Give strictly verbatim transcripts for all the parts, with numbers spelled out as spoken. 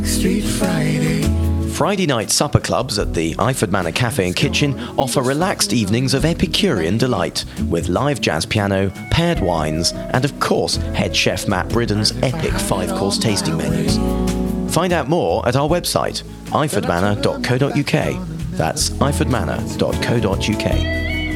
Street Friday. Friday night supper clubs at the Iford Manor Cafe and Kitchen offer relaxed evenings of Epicurean delight with live jazz piano, paired wines, and of course head chef Matt Bridden's epic five-course tasting menus. Find out more at our website, iford manor dot co dot uk. That's iford manor dot co dot uk.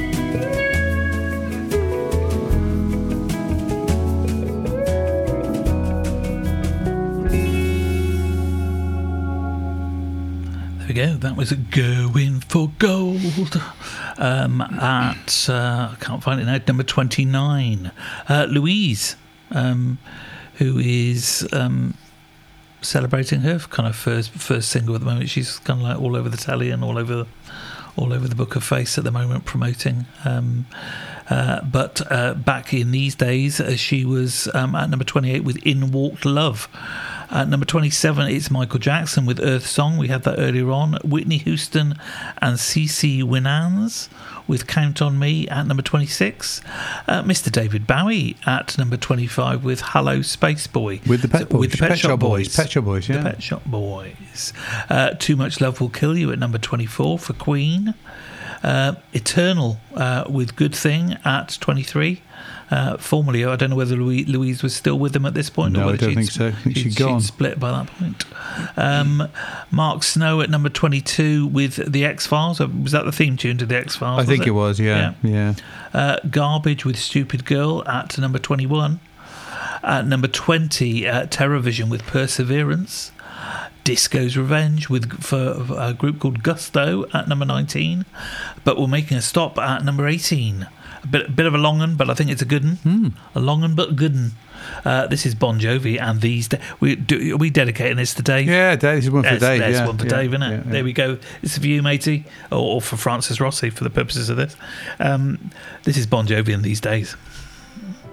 Go. That was Going for Gold um, at, uh, I can't find it now, number twenty-nine. Uh, Louise, um, who is um, celebrating her kind of first first single at the moment. She's kind of like all over the telly and all over all over the Book of Face at the moment promoting. Um, uh, but uh, back in these days, uh, she was um, at number twenty-eight with In Walked Love. At number twenty-seven, it's Michael Jackson with Earth Song. We had that earlier on. Whitney Houston and CeCe Winans with Count on Me at number twenty-six. Uh, Mister David Bowie at number twenty-five with Hello Space Boy. With the Pet Boys. With the Pet, Pet Shop, Shop Boys. Boys. Pet Shop Boys, yeah. The Pet Shop Boys. Uh, Too Much Love Will Kill You at number twenty-four for Queen. Uh, Eternal uh, with Good Thing at twenty-three. Uh, formerly, I don't know whether Louise, Louise was still with them at this point. No, or I whether don't think so. I think she'd, she'd gone. She'd split by that point. Um, Mark Snow at number twenty-two with The X-Files. Was that the theme tune to The X-Files? I think it? it was, yeah. yeah. yeah. Uh, Garbage with Stupid Girl at number twenty-one. At number twenty, uh, Terrorvision with Perseverance. Disco's Revenge with for a group called Gusto at number nineteen. But we're making a stop at number eighteen. A bit, bit of a long one, but I think it's a good one. Mm. A long one, but good one. Uh, this is Bon Jovi, and these. De- we do, are we dedicating this to Dave? Yeah, Dave. This is one for there's, Dave. There's yeah, one for yeah, Dave, isn't it? Yeah, yeah. There we go. It's for you, matey, or, or for Francis Rossi for the purposes of this. Um, this is Bon Jovi in These Days.